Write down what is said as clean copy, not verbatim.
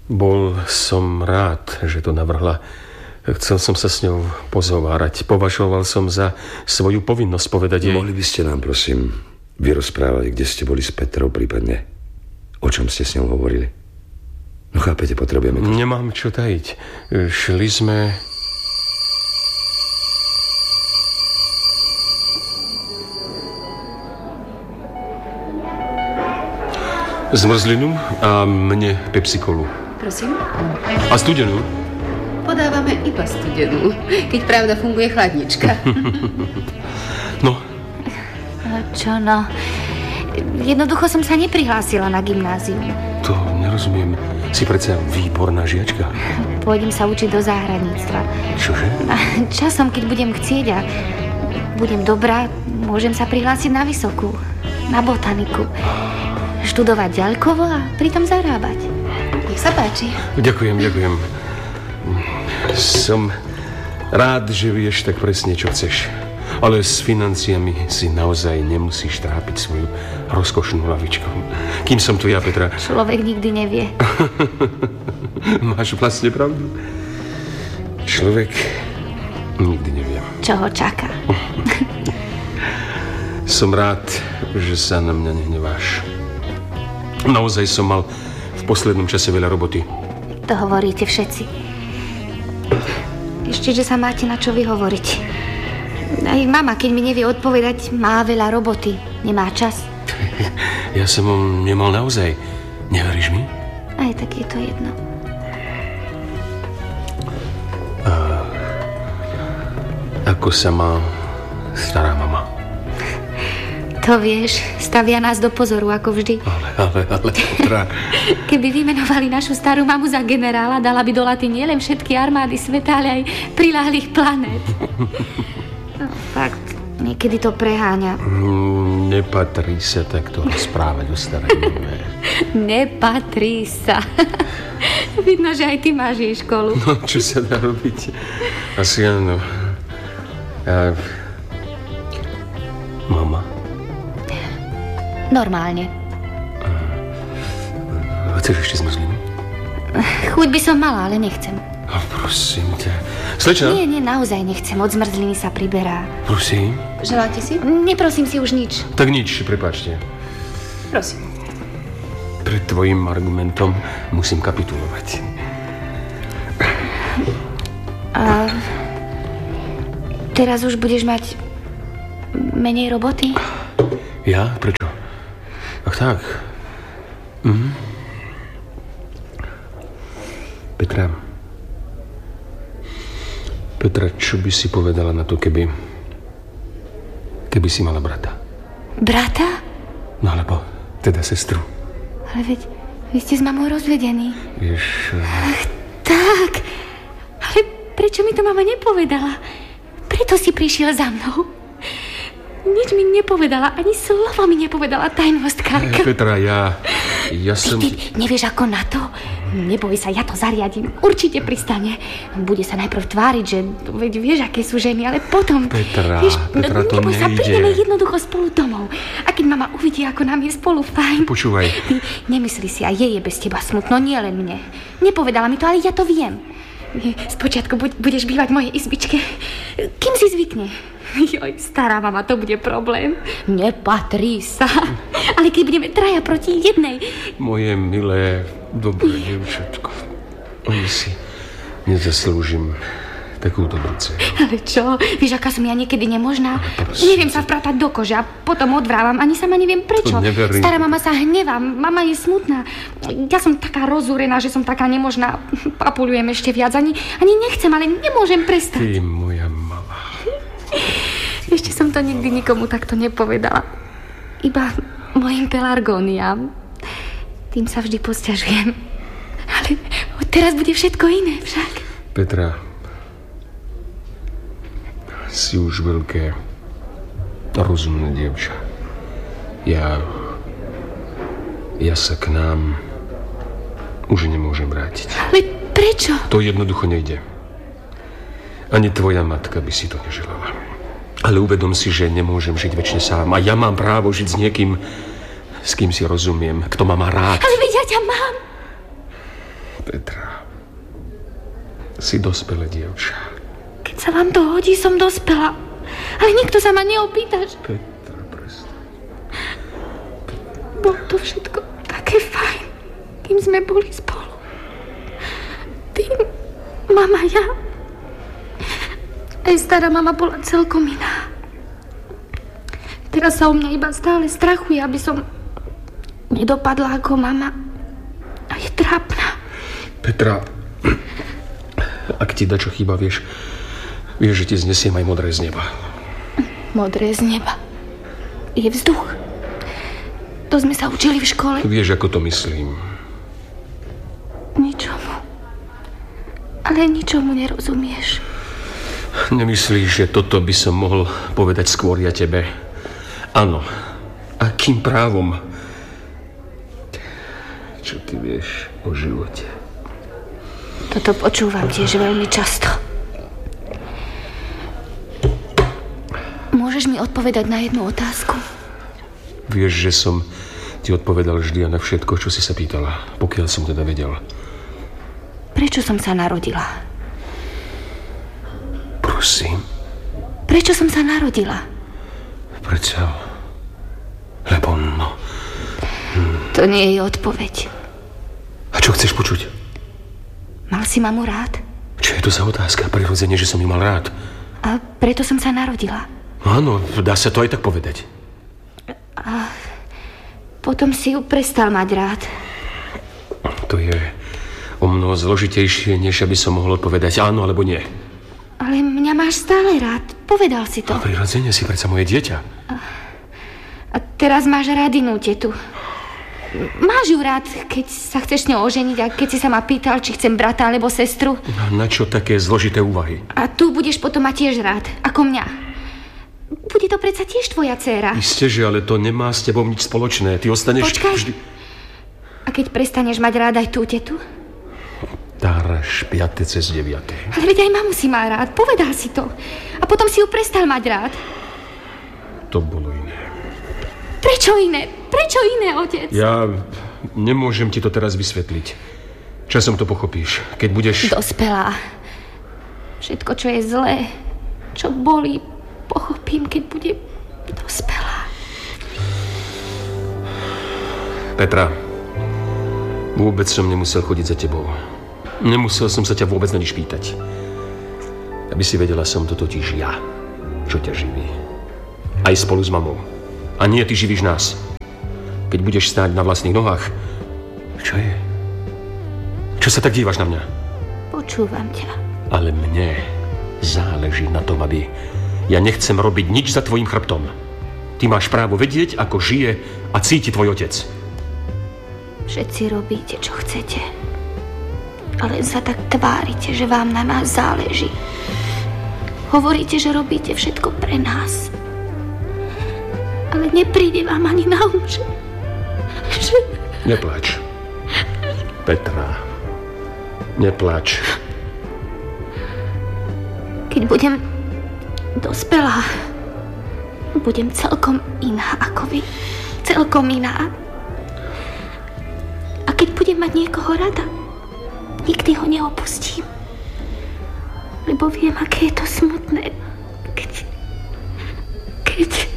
Bol som rád, že to navrhla. Chcel som sa s ňou pozhovárať. Považoval som za svoju povinnosť povedať jej... Mohli by ste nám, prosím, vyrozprávať, kde ste boli s Petrou, prípadne o čom ste s ňou hovorili? No chápete, potrebujeme to. Nemám čo tajiť. Šli sme... Zmrzlinu a mne pepsikolu. Prosím? A studenú? Podávame iba studenú, keď pravda funguje chladnička. No. Čo no? Jednoducho som sa neprihlásila na gymnázium. To nerozumiem. Si predsa výborná žiačka. Pôjdem sa učiť do záhradníctva. Čože? Časom, keď budem chcieť a budem dobrá, môžem sa prihlásiť na vysokú, na botaniku. Študovať ďalkovo a pritom zarábať. Nech sa páči. Ďakujem. Som rád, že vieš tak presne, čo chceš. Ale s financiami si naozaj nemusíš trápiť svoju rozkošnú lavičku. Kým som tu ja, Petra. Človek nikdy nevie. Máš vlastne pravdu. Človek nikdy nevie. Čo ho čaká. Som rád, že sa na mňa nehneváš. Naozaj som mal v poslednom čase veľa roboty. To hovoríte všetci. Ešte, že sa máte na čo vyhovoriť. Aj mama, keď mi nevie odpovedať, má veľa roboty. Nemá čas. Ja som ho nemal naozaj. Neveríš mi? Aj tak je to jedno. Ako sa má stará mama? To vieš, stavia nás do pozoru, ako vždy. Ale, Petra. Keby vymenovali našu starú mamu za generála, dala by do laty nielen všetky armády sveta, ale aj priláhlých planét. No, fakt, niekedy to preháňa. Nepatrí sa takto rozprávať o starej mame. Nepatrí sa. Vidno, že aj ty máš jej školu. No, čo sa dá robiť? Asi áno. Mama? Normálne. Chceš ešte zmrzlinu? Chuť by som mala, ale nechcem. Prosím ťa. Slečna? Nie, naozaj nechcem. Od zmrzliny sa priberá. Prosím? Želáte si? Neprosím si už nič. Tak nič, prepáčte. Prosím. Pred tvojim argumentom musím kapitulovať. A teraz už budeš mať menej roboty? Ja? Prečo? Ach tak. Petra, čo by si povedala na to, keby si mala brata? Brata? No alebo teda sestru. Ale veď vy ste s mamou rozvedení. Vieš... Ach, tak. Ale prečo mi to mama nepovedala? Preto si prišiel za mnou. Nič mi nepovedala, ani slovo mi nepovedala tajnostkárka. Petra, ja som... Ty nevieš ako na to? Neboj sa, ja to zariadím. Určite pristane. Bude sa najprv tváriť, že veď vieš, aké sú ženy, ale potom... Petra, to neboj nejde. sa, prídeme jednoducho spolu domov. A keď mama uvidí, ako nám je spolu fajn... Počúvaj. Ty nemyslí si, aj jej je bez teba smutno, nie len mne. Nepovedala mi to, ale ja to viem. Spočiatku budeš bývať v mojej izbičke. Kým si zvykne? Joj, stará mama, to bude problém. Nepatrí sa. Ale keď budeme traja proti jednej... Moje milé, dobré dievčatko. Oni si nezaslúžim takú dobrú cenu. Ale čo? Vieš, aká som ja niekedy nemožná? Neviem sa vpratať do kože a potom odvrávam. Ani sama neviem prečo. Stará mama sa hnevá, mama je smutná. Ja som taká rozúrená, že som taká nemožná. Papulujem ešte viac. Ani nechcem, ale nemôžem prestať. Ty, moja malá. Ešte som to nikdy nikomu takto nepovedala. Iba mojim pelargóniám. Tým sa vždy posťažujem. Ale teraz bude všetko iné však. Petra, si už veľké rozumné dievča. Ja sa k nám už nemôžem vrátiť. Ale prečo? To jednoducho nejde. Ani tvoja matka by si to neželala. Ale uvedom si, že nemôžem žiť večne sám. A ja mám právo žiť s niekým, s kým si rozumiem, kto ma má rád. Ale veď ja ťa mám. Petra, si dospelé dievča. Keď sa vám to hodí, som dospela. Ale nikto sa ma neopýta. Petra, prestaň. Bolo to všetko také fajn, kým sme boli spolu. Ty, mama, ja. Aj stará mama bola celkom iná. Teraz sa o mňa iba stále strachuje, aby som nedopadla ako mama. A je trápna. Petra, ak ti dačo chýba, vieš, že ti znesiem aj modré z neba. Modré z neba. Je vzduch. To sme sa učili v škole. Vieš, ako to myslím. Ničomu. Ale ničomu nerozumieš. Nemyslíš, že toto by som mohol povedať skôr ja tebe? Áno. Akým právom? Čo ty vieš o živote? Toto počúvam tiež veľmi často. Môžeš mi odpovedať na jednu otázku? Vieš, že som ti odpovedal vždy a na všetko, čo si sa pýtala, pokiaľ som teda vedel. Prečo som sa narodila? Prosím. Prečo som sa narodila? Prečo? Lebo no... To nie je odpoveď. A čo chceš počuť? Mal si mamu rád? Čo je to za otázka? Prirodzene, že som ju mal rád. A preto som sa narodila. Áno, dá sa to aj tak povedať. A potom si ju prestal mať rád. To je o mnoho zložitejšie, než aby som mohol odpovedať áno alebo nie. Ale mňa máš stále rád. Povedal si to. A prirodzene si predsa moje dieťa. A teraz máš rád inú tetu. Máš ju rád, keď sa chceš s ňou oženiť a keď si sa ma pýtal, či chcem brata alebo sestru. Na čo také zložité úvahy? A tu budeš potom mať tiež rád, ako mňa. Bude to predsa tiež tvoja dcéra. Isteže, ale to nemá s tebou nič spoločné. Ty ostaneš Počkaj. vždy... A keď prestaneš mať rád aj tú tetu? Dáraš 5. cez 9. Ale veď aj mamu si má rád, povedal si to. A potom si ju prestal mať rád. To bolo iné. Prečo iné? Prečo iné, otec? Ja nemôžem ti to teraz vysvetliť. Časom to pochopíš, keď budeš... Dospelá. Všetko, čo je zlé, čo bolí, pochopím, keď budem dospelá. Petra, vôbec som nemusel chodiť za tebou. Nemusel som sa ťa vôbec na nič pýtať. Aby si vedela, som to totiž ja, čo ťa živí. Aj spolu s mamou. A nie ty živíš nás. Keď budeš stáť na vlastných nohách... Čo je? Čo sa tak dívaš na mňa? Počúvam ťa. Ale mne záleží na tom, aby... Ja nechcem robiť nič za tvojim chrbtom. Ty máš právo vedieť, ako žije a cíti tvoj otec. Všetci robíte, čo chcete. Ale sa tak tvárite, že vám na nás záleží. Hovoríte, že robíte všetko pre nás. Ale nepríde vám ani na um, že... Neplač. Petra. Neplač. Keď budem dospelá, budem celkom iná ako vy. Celkom iná. A keď budem mať niekoho rada, nikdy ho neopustím. Lebo viem, aké je to smutné, keď